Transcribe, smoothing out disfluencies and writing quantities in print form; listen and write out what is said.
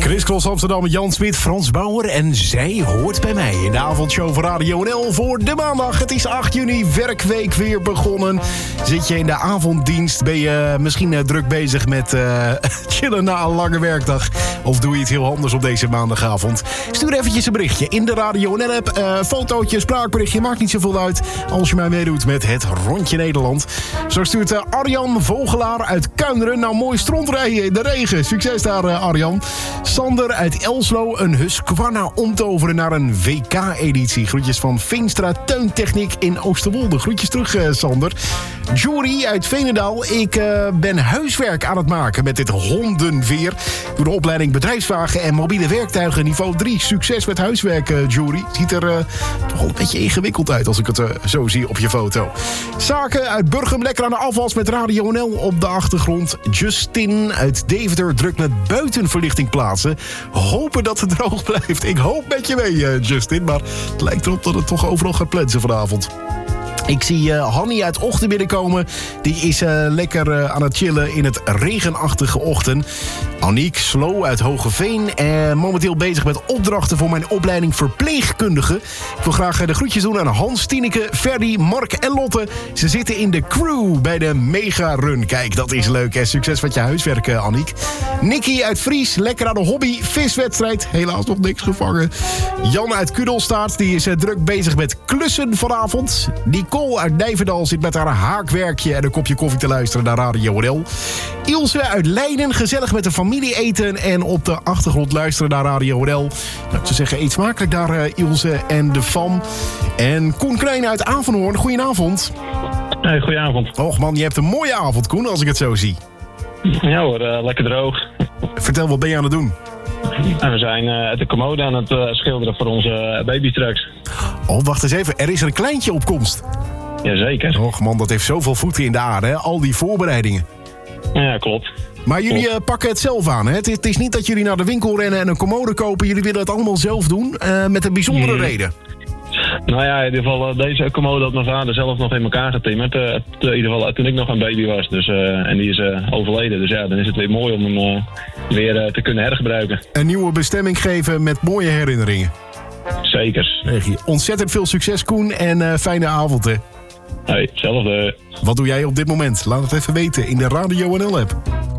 Chris Cross Amsterdam, Jan Smit, Frans Bauer en zij hoort bij mij in de avondshow van Radio NL voor de maandag. Het is 8 juni, werkweek weer begonnen. Zit je in de avonddienst, ben je misschien druk bezig met chillen na een lange werkdag. Of doe je het heel anders op deze maandagavond? Stuur eventjes een berichtje in de Radio NL-app. Fotootje, spraakberichtje, maakt niet zoveel uit als je mij meedoet met het Rondje Nederland. Zo stuurt Arjan Vogelaar uit Kuinderen. Nou, mooi strontrijden in de regen. Succes daar, Arjan. Sander uit Elslo, een Husqvarna omtoveren naar een WK-editie. Groetjes van Veenstra Tuintechniek in Oosterwolde. Groetjes terug, Sander. Jory uit Veenendaal. Ik ben huiswerk aan het maken met dit hondenveer. Doe de opleiding bedrijfswagen en mobiele werktuigen niveau 3. Succes met huiswerk, Jory. Ziet er toch wel een beetje ingewikkeld uit als ik het zo zie op je foto. Zaken uit Burgum, lekker aan de afwas met Radio NL op de achtergrond. Justin uit Deventer druk met buitenverlichting plaatsen. Hopen dat het droog blijft. Ik hoop met je mee, Justin. Maar het lijkt erop dat het toch overal gaat plensen vanavond. Ik zie Hanny uit Ochten binnenkomen. Die is lekker aan het chillen in het regenachtige ochtend. Aniek Slow uit Hogeveen. Momenteel bezig met opdrachten voor mijn opleiding verpleegkundige. Ik wil graag de groetjes doen aan Hans, Tineke, Ferdy, Mark en Lotte. Ze zitten in de crew bij de Mega Run. Kijk, dat is leuk. Hè? Succes met je huiswerk, Aniek. Nicky uit Fries, lekker aan de hobby. Viswedstrijd, helaas nog niks gevangen. Jan uit Kudelstaart, die is druk bezig met klussen vanavond. Nicole uit Nijverdal zit met haar haakwerkje en een kopje koffie te luisteren naar Radio NL. Ilse uit Leiden, gezellig met de familie eten en op de achtergrond luisteren naar Radio NL. Nou, ik zou zeggen, eet smakelijk daar, Ilse en de fam. En Koen Krijn uit Avanhoorn, goedenavond. Hey, goedenavond. Och man, je hebt een mooie avond, Koen, als ik het zo zie. Ja hoor, lekker droog. Vertel, wat ben je aan het doen? En we zijn de commode aan het schilderen voor onze babystrucks. Oh, wacht eens even. Er is een kleintje op komst. Jazeker. Och man, dat heeft zoveel voeten in de aarde, hè? Al die voorbereidingen. Ja, klopt. Maar jullie pakken het zelf aan, hè? Het is niet dat jullie naar de winkel rennen en een commode kopen. Jullie willen het allemaal zelf doen, met een bijzondere reden. Nou ja, in ieder geval deze commode had mijn vader zelf nog in elkaar getimmerd. In ieder geval toen ik nog een baby was. Dus, en die is overleden. Dus ja, dan is het weer mooi om hem weer te kunnen hergebruiken. Een nieuwe bestemming geven met mooie herinneringen. Zeker. Ontzettend veel succes, Koen. En fijne avond, hè. Hey, hetzelfde. Wat doe jij op dit moment? Laat het even weten in de Radio NL-app.